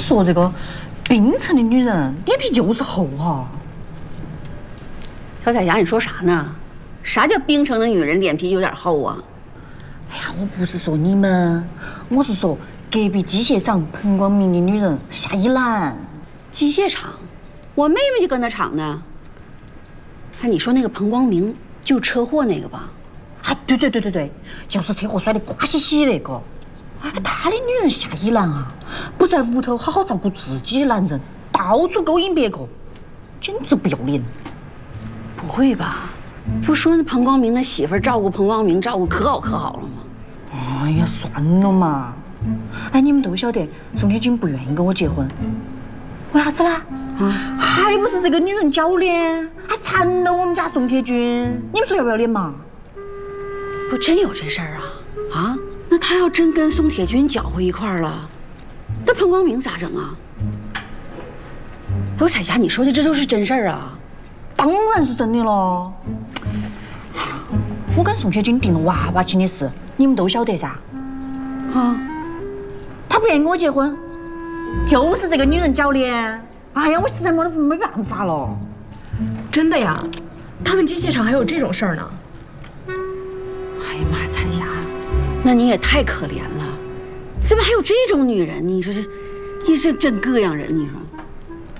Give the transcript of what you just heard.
说这个冰城的女人脸皮就是厚哈。 小彩霞，你说啥呢？啥叫冰城的女人脸皮有点厚啊？ 哎呀，我不是说你们，我是说隔壁机械厂彭光明的女人夏一兰。 机械厂，我妹妹就跟那厂呢。哎，你说那个彭光明就车祸那个吧？ 啊，对，就是车祸摔得瓜兮兮那个。哎，他的女人夏一兰啊，不在屋头好好照顾自己的男人，到处勾引别个，简直不要脸。 不会吧？不说那彭光明那媳妇儿照顾彭光明照顾可好了吗？ 哎呀，算了嘛。哎，你们都晓得宋铁军不愿意跟我结婚，为啥子呢？还不是这个女人搅脸，还缠了我们家宋铁军。你们说要不要脸嘛？ 不真有这事儿啊？啊？那他要真跟宋铁军搅和一块儿了，那彭光明咋整啊？我彩霞，你说的这都是真事儿啊？ 当然是真的咯。我跟宋铁军定了娃娃亲的事，你们都晓得噻。 啊？ 他不愿意跟我结婚，就是这个女人搅脸。哎呀，我实在没办法了。 真的呀？他们机械厂还有这种事儿呢？ 哎呀妈呀，彩霞，那你也太可怜了，怎么还有这种女人？你说这，你这真膈应人，你说。